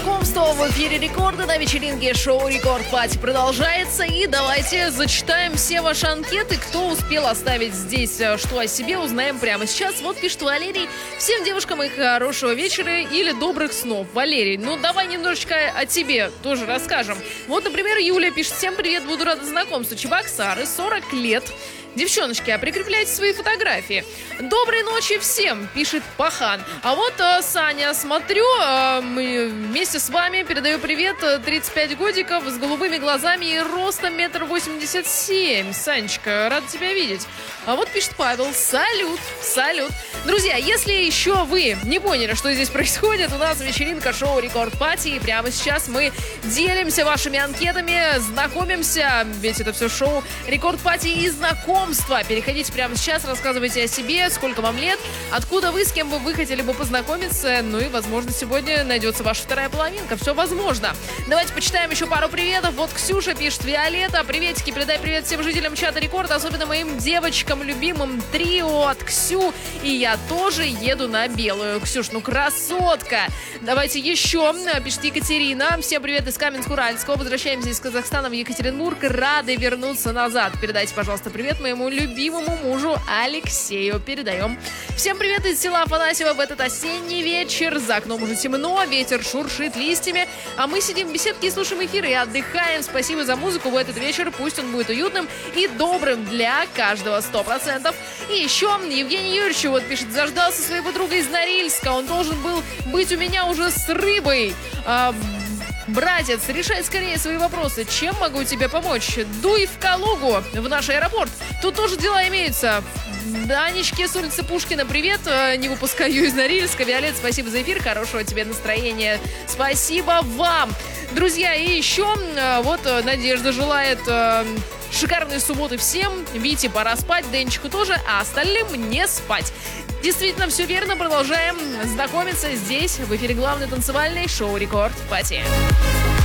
знакомства в эфире Рекорда на вечеринке шоу Рекорд Пати продолжается. И давайте зачитаем все ваши анкеты. Кто успел оставить здесь что о себе, узнаем прямо сейчас. Вот пишет Валерий. Всем девушкам их хорошего вечера или добрых снов. Валерий, ну давай немножечко о тебе тоже расскажем. Вот, например, Юля пишет. Всем привет, буду рада знакомству. Чебоксары, 40 лет. Девчоночки, а прикрепляйте свои фотографии. Доброй ночи всем, пишет Пахан. А вот Саня, смотрю, мы вместе с вами передаю привет. 35 годиков, с голубыми глазами и ростом 1,87 м. Санечка, рад тебя видеть. А вот пишет Павел, салют, салют. Друзья, если еще вы не поняли, что здесь происходит, у нас вечеринка шоу Рекорд Пати. И прямо сейчас мы делимся вашими анкетами, знакомимся, ведь это все шоу Рекорд Пати и знакомимся. Переходите прямо сейчас, рассказывайте о себе, сколько вам лет, откуда вы, с кем бы вы хотели бы познакомиться, ну и, возможно, сегодня найдется ваша вторая половинка. Все возможно. Давайте почитаем еще пару приветов. Вот Ксюша пишет: Виолетта, приветики, передай привет всем жителям чата Рекорд, особенно моим девочкам, любимым трио от Ксю. И я тоже еду на белую. Ксюш, ну красотка. Давайте еще, пишет Екатерина. Всем привет из Каменск-Уральского. Возвращаемся из Казахстана в Екатеринбург. Рады вернуться назад. Передайте, пожалуйста, привет моему любимому мужу Алексею. Передаем. Всем привет из села Афанасьево в этот осенний вечер. За окном уже темно, ветер шуршит листьями, а мы сидим в беседке и слушаем эфир и отдыхаем. Спасибо за музыку в этот вечер. Пусть он будет уютным и добрым для каждого 100%. И еще Евгений Юрьевич вот пишет: заждался своего друга из Норильска. Он должен был быть у меня уже с рыбой. Братец, решай скорее свои вопросы. Чем могу тебе помочь? Дуй в Калугу, в наш аэропорт. Тут тоже дела имеются. Данечке с улицы Пушкина привет. Не выпускаю из Норильска. Виолет, спасибо за эфир. Хорошего тебе настроения. Спасибо вам. Друзья, и еще вот Надежда желает шикарной субботы всем. Вите пора спать, Денчику тоже, а остальным не спать. Действительно, все верно. Продолжаем знакомиться здесь, в эфире главной танцевальной шоу Рекорд Пати.